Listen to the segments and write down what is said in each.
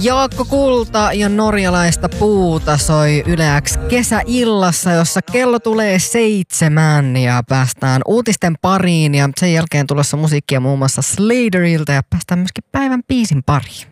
Jaakko Kulta ja norjalaista puuta soi Yle X kesäillassa, jossa kello tulee 7 ja päästään uutisten pariin ja sen jälkeen tulossa musiikkia muun muassa Slaterilta ja päästään myöskin päivän biisin pariin.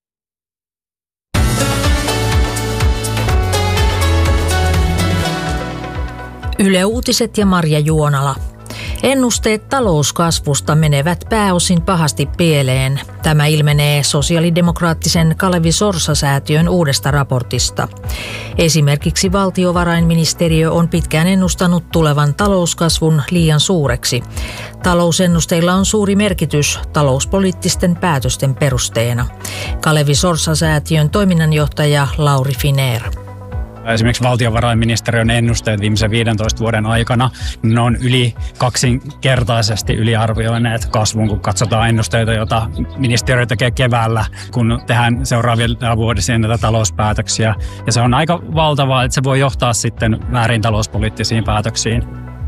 Yle Uutiset ja Marja Juonala. Ennusteet talouskasvusta menevät pääosin pahasti pieleen. Tämä ilmenee sosiaalidemokraattisen Kalevi Sorsa-säätiön uudesta raportista. Esimerkiksi valtiovarainministeriö on pitkään ennustanut tulevan talouskasvun liian suureksi. Talousennusteilla on suuri merkitys talouspoliittisten päätösten perusteena. Kalevi Sorsa-säätiön toiminnanjohtaja Lauri Finnair. Esimerkiksi valtiovarainministeriön ennusteet viimeisen 15 vuoden aikana, ne on yli 2-kertaisesti yliarvioineet kasvun, kun katsotaan ennusteita, joita ministeriö tekee keväällä, kun tehdään seuraavia vuodisia näitä talouspäätöksiä. Ja se on aika valtavaa, että se voi johtaa sitten väärin talouspoliittisiin päätöksiin.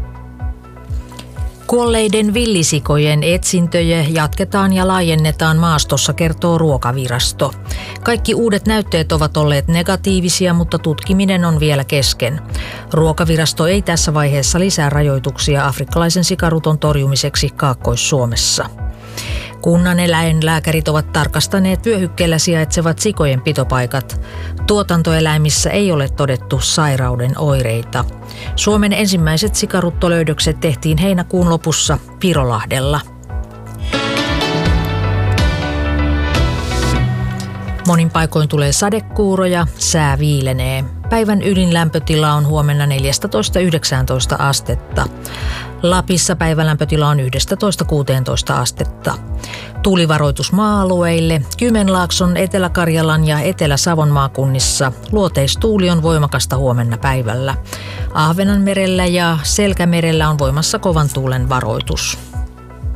Kuolleiden villisikojen etsintöjä jatketaan ja laajennetaan maastossa, kertoo Ruokavirasto. Kaikki uudet näytteet ovat olleet negatiivisia, mutta tutkiminen on vielä kesken. Ruokavirasto ei tässä vaiheessa lisää rajoituksia afrikkalaisen sikaruton torjumiseksi Kaakkois-Suomessa. Kunnan eläinlääkärit ovat tarkastaneet vyöhykkeellä sijaitsevat sikojen pitopaikat. Tuotantoeläimissä ei ole todettu sairauden oireita. Suomen ensimmäiset sikaruttolöydökset tehtiin heinäkuun lopussa Pirolahdella. Monin paikoin tulee sadekuuroja, sää viilenee. Päivän ydinlämpötila on huomenna 14-19 astetta. Lapissa päivälämpötila on 11-16 astetta. Tuulivaroitus maa-alueille. Kymenlaakson, Etelä-Karjalan ja Etelä-Savon maakunnissa luoteistuuli on voimakasta huomenna päivällä. Ahvenanmerellä ja Selkämerellä on voimassa kovan tuulen varoitus.